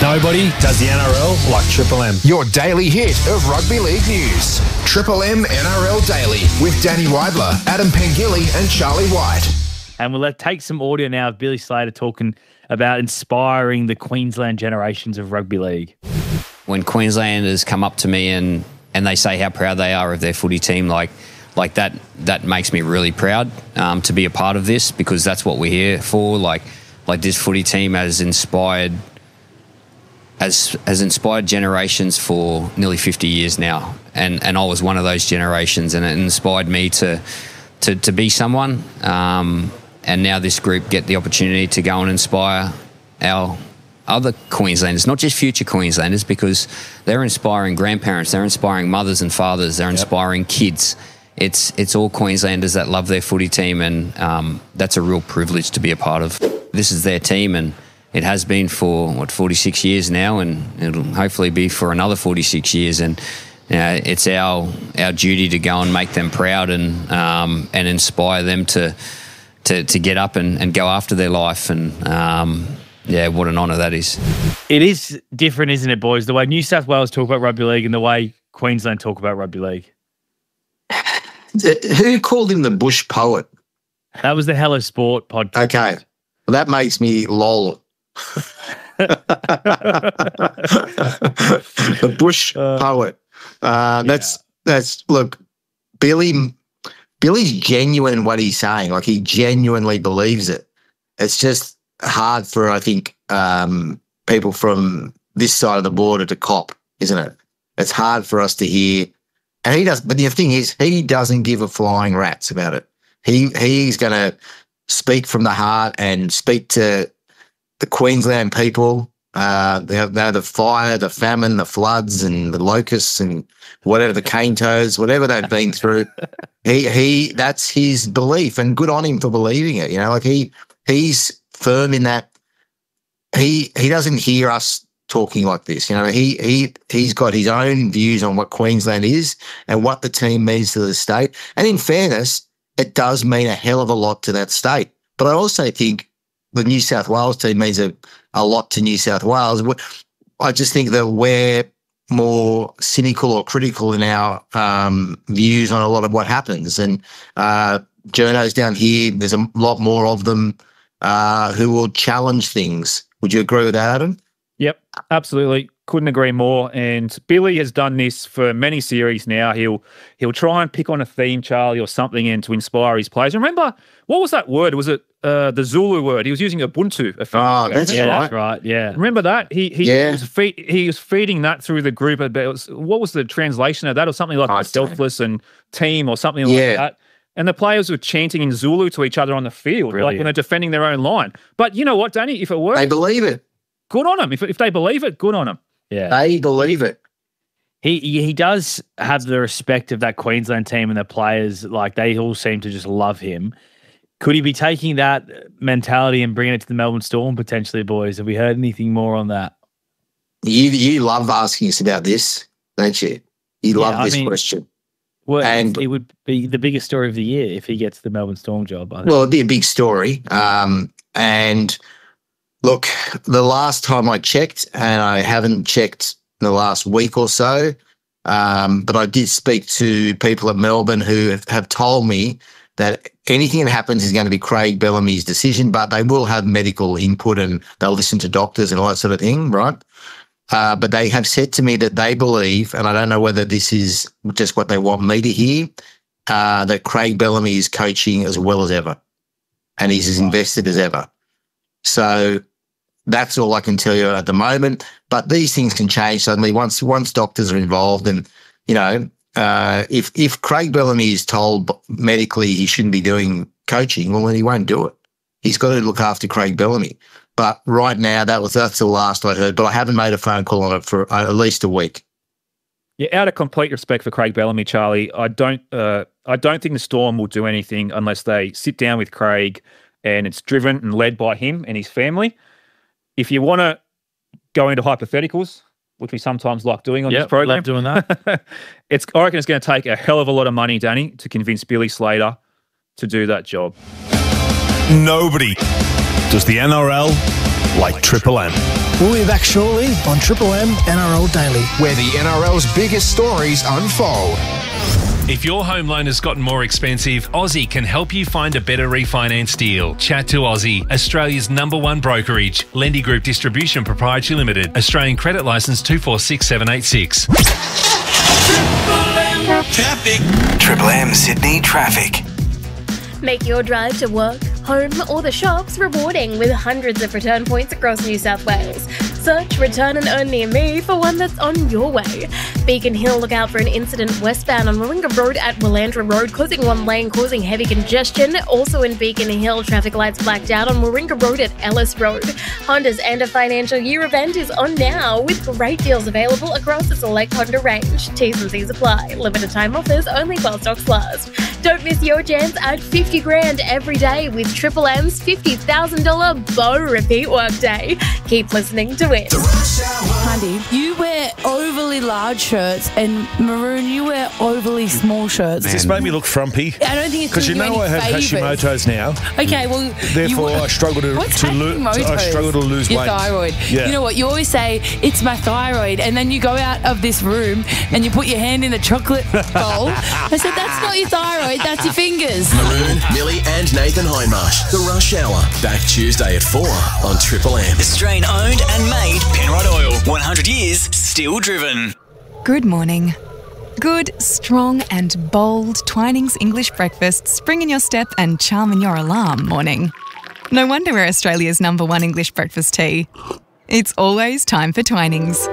Nobody does the NRL like Triple M. Your daily hit of rugby league news. Triple M NRL Daily with Danny Weidler, Adam Pengilly and Charlie White. And we'll take some audio now of Billy Slater talking about inspiring the Queensland generations of rugby league. When Queenslanders come up to me and they say how proud they are of their footy team, like that makes me really proud to be a part of this, because that's what we're here for. Like this footy team has inspired generations for nearly 50 years now, and I was one of those generations, and it inspired me to be someone. And now this group get the opportunity to go and inspire our other Queenslanders, not just future Queenslanders, because they're inspiring grandparents, they're inspiring mothers and fathers, they're inspiring kids. It's all Queenslanders that love their footy team, and that's a real privilege to be a part of. This is their team, and it has been for, 46 years now, and it'll hopefully be for another 46 years. And it's our duty to go and make them proud and inspire them to get up and go after their life. And what an honour that is. It is different, isn't it, boys? The way New South Wales talk about rugby league and the way Queensland talk about rugby league. Who called him the bush poet? That was the Hello Sport podcast. Okay. Well, that makes me lol. The bush poet. That's look, Billy's genuine in what he's saying. Like, he genuinely believes it. It's just hard for, I think, people from this side of the border to cop, isn't it? It's hard for us to hear. And he does, but the thing is, he doesn't give a flying rat's about it. He's going to speak from the heart and speak to the Queensland people. The fire, the famine, the floods, and the locusts, and whatever, the cane toads, whatever they've been through. That's his belief, and good on him for believing it. You know, like he's firm in that. He doesn't hear us talking like this. You know, he's got his own views on what Queensland is and what the team means to the state. And in fairness, it does mean a hell of a lot to that state. But I also think the New South Wales team means a lot to New South Wales. I just think that we're more cynical or critical in our views on a lot of what happens. And journos down here, there's a lot more of them who will challenge things. Would you agree with that, Adam? Yep, absolutely. Couldn't agree more. And Billy has done this for many series now. He'll try and pick on a theme, Charlie, or something, and to inspire his players. Remember, what was that word? Was it the Zulu word? He was using Ubuntu. That's right. That's right. Yeah, remember that? He was feeding that through the group. What was the translation of that, or something like selfless and team, or something like that? And the players were chanting in Zulu to each other on the field, like when they're defending their own line. But you know what, Danny? If it works, they believe it. Good on them. If they believe it, good on them. Yeah, they believe it. He does have the respect of that Queensland team and the players. Like, they all seem to just love him. Could he be taking that mentality and bringing it to the Melbourne Storm potentially, boys? Have we heard anything more on that? You love asking us about this, don't you? You love this question. Well, and it would be the biggest story of the year if he gets the Melbourne Storm job. I think. Well, it'd be a big story. And look, the last time I checked, and I haven't checked in the last week or so, but I did speak to people at Melbourne who have told me that anything that happens is going to be Craig Bellamy's decision, but they will have medical input and they'll listen to doctors and all that sort of thing, right? But they have said to me that they believe, and I don't know whether this is just what they want me to hear, that Craig Bellamy is coaching as well as ever and he's as invested as ever. So that's all I can tell you at the moment. But these things can change suddenly once doctors are involved. And, you know, if Craig Bellamy is told medically he shouldn't be doing coaching, well, then he won't do it. He's got to look after Craig Bellamy. But right now, that's the last I heard. But I haven't made a phone call on it for at least a week. Yeah, out of complete respect for Craig Bellamy, Charlie, I don't think the Storm will do anything unless they sit down with Craig and it's driven and led by him and his family. If you want to go into hypotheticals, which we sometimes like doing on this program, love doing that. I reckon it's going to take a hell of a lot of money, Danny, to convince Billy Slater to do that job. Nobody does the NRL like Triple M. We'll be back shortly on Triple M NRL Daily, where the NRL's biggest stories unfold. If your home loan has gotten more expensive, Aussie can help you find a better refinance deal. Chat to Aussie, Australia's #1 brokerage. Lendy Group Distribution Proprietary Limited. Australian Credit Licence 246786. Traffic. Triple M Sydney traffic. Make your drive to work, home or the shops rewarding with hundreds of return points across New South Wales. Search Return and Earn Near Me for one that's on your way. Beacon Hill, look out for an incident westbound on Warringah Road at Willandra Road, closing one lane, causing heavy congestion. Also in Beacon Hill, traffic lights blacked out on Warringah Road at Ellis Road. Honda's End of Financial Year event is on now with great deals available across the select Honda range. T's and C's apply. Limited time offers only while stocks last. Don't miss your chance at 50 grand every day with Triple M's $50,000 Bow Repeat Workday. Keep listening to it. Hundy, you wear overly large shirts, and Maroon, you wear overly small shirts. Does this make me look frumpy? I don't think it's because you know I have Hashimoto's now. Okay, well, therefore I struggle to lose your weight. Thyroid. Yeah. You know what? You always say it's my thyroid, and then you go out of this room and you put your hand in the chocolate bowl. I said that's not your thyroid, that's your fingers. Maroon, Millie, and Nathan Hindmarsh. The Rush Hour. Back Tuesday at 4 on Triple M. Australian owned and made Penrite Oil. 100 years, still driven. Good morning. Good, strong and bold Twinings English breakfast spring in your step and charm in your alarm morning. No wonder we're Australia's #1 English breakfast tea. It's always time for Twinings.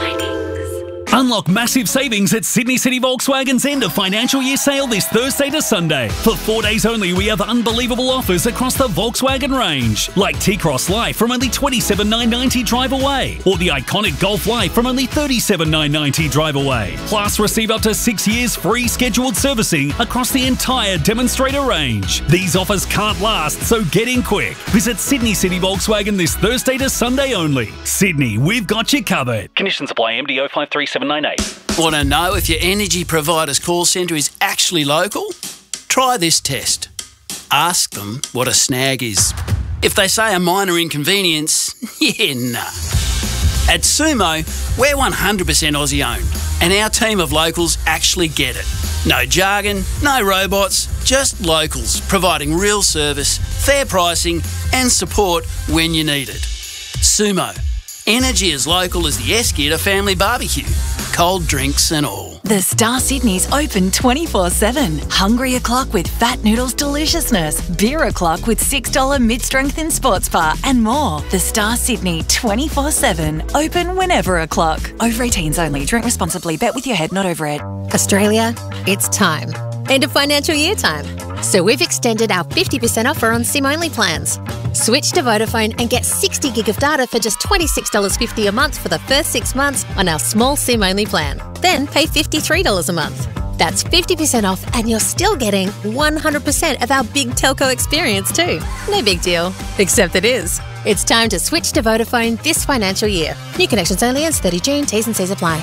Unlock massive savings at Sydney City Volkswagen's end of financial year sale this Thursday to Sunday. For 4 days only, we have unbelievable offers across the Volkswagen range, like T-Cross Life from only $27,990 drive away, or the iconic Golf Life from only $37,990 drive away. Plus, receive up to 6 years free scheduled servicing across the entire demonstrator range. These offers can't last, so get in quick. Visit Sydney City Volkswagen this Thursday to Sunday only. Sydney, we've got you covered. Conditions apply. MDO 53798. Want to know if your energy provider's call centre is actually local? Try this test. Ask them what a snag is. If they say a minor inconvenience, yeah, nah. At Sumo, we're 100% Aussie owned, and our team of locals actually get it. No jargon, no robots, just locals providing real service, fair pricing and support when you need it. Sumo. Energy as local as the Esketer family barbecue. Cold drinks and all. The Star Sydney's open 24/7. Hungry o'clock with Fat Noodles deliciousness. Beer o'clock with $6 mid-strength in sports bar and more. The Star Sydney 24/7. Open whenever o'clock. Over 18s only. Drink responsibly. Bet with your head, not over it. Australia, it's time. End of financial year time. So we've extended our 50% offer on SIM-only plans. Switch to Vodafone and get 60 gig of data for just $26.50 a month for the first 6 months on our small SIM-only plan. Then pay $53 a month. That's 50% off and you're still getting 100% of our big telco experience too. No big deal, except it is. It's time to switch to Vodafone this financial year. New connections only ends 30 June. T's and C's apply.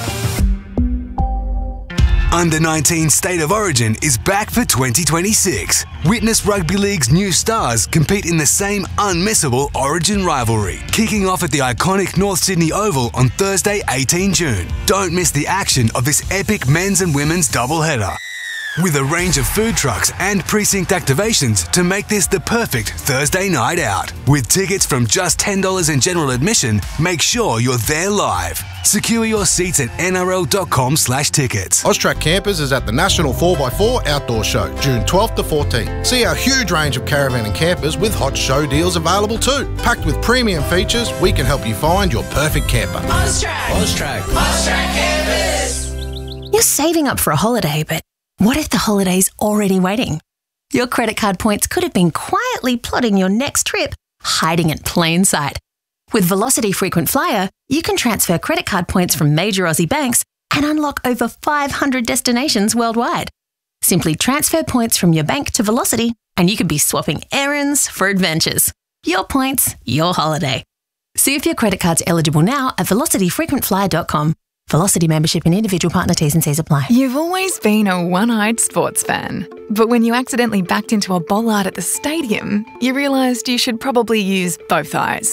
Under-19 State of Origin is back for 2026. Witness Rugby League's new stars compete in the same unmissable Origin rivalry, kicking off at the iconic North Sydney Oval on Thursday, 18 June. Don't miss the action of this epic men's and women's doubleheader. With a range of food trucks and precinct activations to make this the perfect Thursday night out. With tickets from just $10 in general admission, make sure you're there live. Secure your seats at nrl.com/tickets. Austrac Campers is at the National 4x4 Outdoor Show, June 12th to 14th. See our huge range of caravan and campers with hot show deals available too. Packed with premium features, we can help you find your perfect camper. Austrac Campers. You're saving up for a holiday, but what if the holiday's already waiting? Your credit card points could have been quietly plotting your next trip, hiding in plain sight. With Velocity Frequent Flyer, you can transfer credit card points from major Aussie banks and unlock over 500 destinations worldwide. Simply transfer points from your bank to Velocity and you could be swapping errands for adventures. Your points, your holiday. See if your credit card's eligible now at velocityfrequentflyer.com. Velocity membership and individual partner T's and C's apply. You've always been a one-eyed sports fan, but when you accidentally backed into a bollard at the stadium, you realised you should probably use both eyes.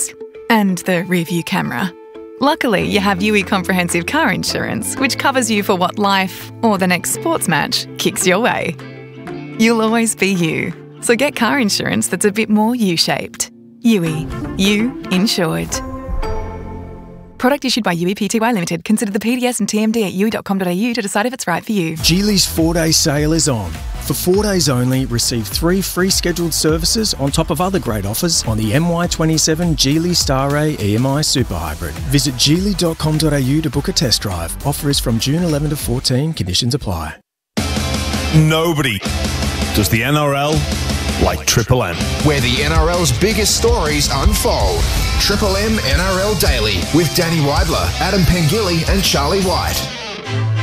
and the rear-view camera. Luckily, you have UE Comprehensive Car Insurance, which covers you for what life, or the next sports match, kicks your way. You'll always be you, so get car insurance that's a bit more U-shaped. UE. You insured. Product issued by UE Pty Limited. Consider the PDS and TMD at UE.com.au to decide if it's right for you. Geely's 4-day sale is on. For 4 days only, receive 3 free scheduled services on top of other great offers on the MY27 Geely Star Ray EMI Super Hybrid. Visit geely.com.au to book a test drive. Offer is from June 11 to 14. Conditions apply. Nobody does the NRL like Triple M, where the NRL's biggest stories unfold. Triple M NRL Daily with Danny Weidler, Adam Pengilly and Charlie White.